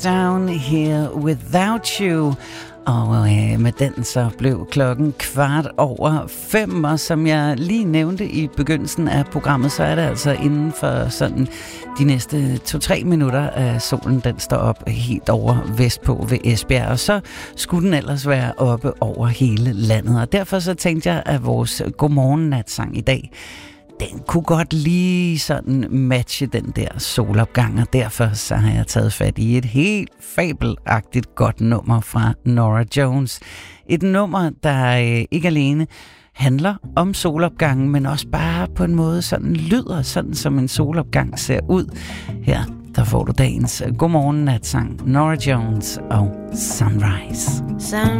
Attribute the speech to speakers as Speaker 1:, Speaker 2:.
Speaker 1: Down Here Without You. Og med den så blev klokken 5:15, og som jeg lige nævnte i begyndelsen af programmet, så er det altså inden for sådan de næste 2-3 minutter, at solen den står op helt over vestpå ved Esbjerg, og så skulle den ellers være oppe over hele landet. Og derfor så tænkte jeg, at vores godmorgen-natsang i dag, den kunne godt lige sådan matche den der solopgang, og derfor så har jeg taget fat i et helt fabelagtigt godt nummer fra Norah Jones. Et nummer, der ikke alene handler om solopgangen, men også bare på en måde sådan lyder, sådan som en solopgang ser ud. Her, der får du dagens godmorgen natsang, Norah Jones og Sunrise.